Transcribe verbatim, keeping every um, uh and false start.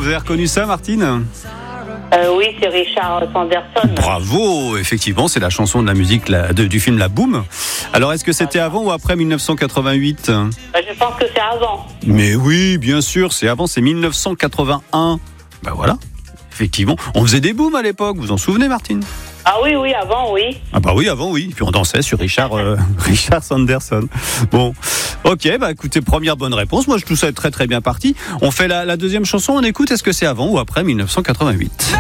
avez reconnu ça, Martine ? Euh, oui, c'est Richard Sanderson. Bravo, effectivement, c'est la chanson de la musique la, de, du film La Boum. Alors, est-ce que c'était avant ou après dix-neuf cent quatre-vingt-huit ? Euh, je pense que c'est avant. Mais oui, bien sûr, c'est avant, c'est dix-neuf cent quatre-vingt-un. Ben voilà, effectivement. On faisait des booms à l'époque, vous vous en souvenez, Martine ? Ah oui, oui, avant, oui. Ah bah oui, avant, oui. Puis on dansait sur Richard, euh, Richard Sanderson. Bon, ok, bah écoutez, première bonne réponse. Moi, je trouve ça très très bien parti. On fait la, la deuxième chanson, on écoute. Est-ce que c'est avant ou après dix-neuf cent quatre-vingt-huit ?